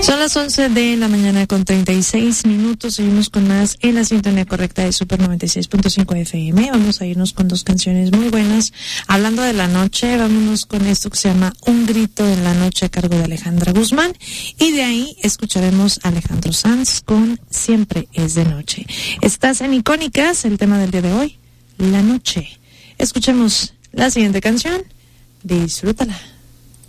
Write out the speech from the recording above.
Son las 11 de la mañana con 36 minutos. Seguimos con más en la sintonía correcta de Super 96.5 FM. Vamos a irnos con dos canciones muy buenas. Hablando de la noche, vámonos con esto que se llama Un grito en la noche a cargo de Alejandra Guzmán. Y de ahí escucharemos a Alejandro Sanz con Siempre es de noche. Estás en Icónicas, el tema del día de hoy, la noche. Escuchemos la siguiente canción. Disfrútala.